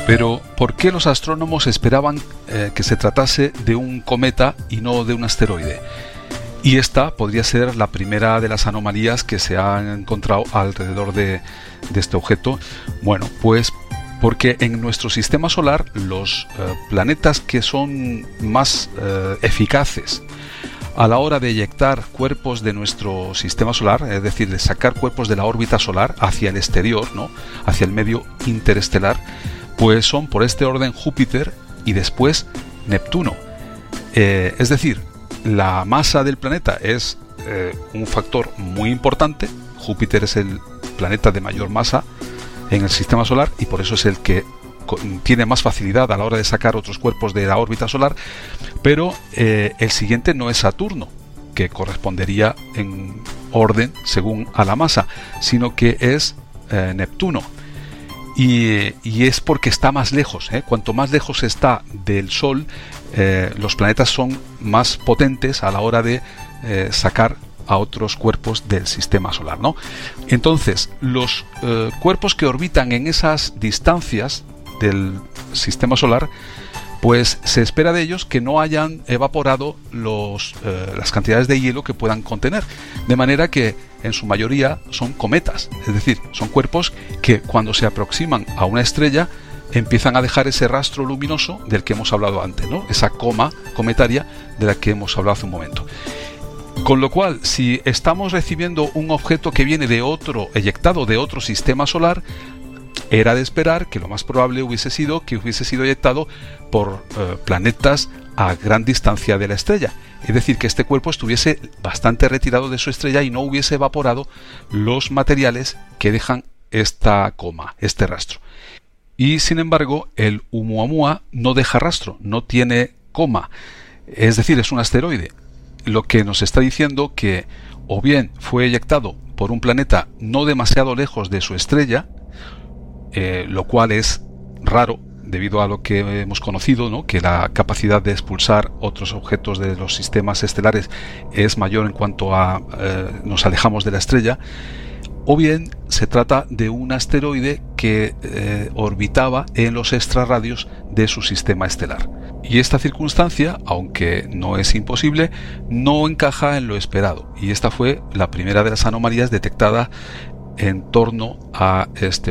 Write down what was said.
Pero, ¿por qué los astrónomos esperaban que se tratase de un cometa y no de un asteroide? Y esta podría ser la primera de las anomalías que se han encontrado alrededor de este objeto. Bueno, pues porque en nuestro sistema solar los planetas que son más eficaces a la hora de eyectar cuerpos de nuestro sistema solar, es decir, de sacar cuerpos de la órbita solar hacia el exterior, ¿no?, hacia el medio interestelar, pues son por este orden Júpiter y después Neptuno. Es decir, la masa del planeta es un factor muy importante. Júpiter es el planeta de mayor masa en el sistema solar y por eso es el que tiene más facilidad a la hora de sacar otros cuerpos de la órbita solar, pero el siguiente no es Saturno, que correspondería en orden según a la masa, sino que es Neptuno. Y es porque está más lejos, ¿eh? Cuanto más lejos está del Sol, los planetas son más potentes a la hora de sacar a otros cuerpos del sistema solar, ¿no? Entonces, los cuerpos que orbitan en esas distancias del sistema solar, pues se espera de ellos que no hayan evaporado las cantidades de hielo que puedan contener, de manera que en su mayoría son cometas, es decir, son cuerpos que cuando se aproximan a una estrella empiezan a dejar ese rastro luminoso del que hemos hablado antes, ¿no?, esa coma cometaria de la que hemos hablado hace un momento. Con lo cual, si estamos recibiendo un objeto que viene de otro, eyectado de otro sistema solar, era de esperar que lo más probable hubiese sido que hubiese sido eyectado por planetas a gran distancia de la estrella. Es decir, que este cuerpo estuviese bastante retirado de su estrella y no hubiese evaporado los materiales que dejan esta coma, este rastro. Y sin embargo, el Oumuamua no deja rastro, no tiene coma. Es decir, es un asteroide. Lo que nos está diciendo que o bien fue eyectado por un planeta no demasiado lejos de su estrella, lo cual es raro debido a lo que hemos conocido, ¿no?, que la capacidad de expulsar otros objetos de los sistemas estelares es mayor en cuanto a nos alejamos de la estrella, o bien se trata de un asteroide que orbitaba en los extrarradios de su sistema estelar. Y esta circunstancia, aunque no es imposible, no encaja en lo esperado, y esta fue la primera de las anomalías detectadas en torno a este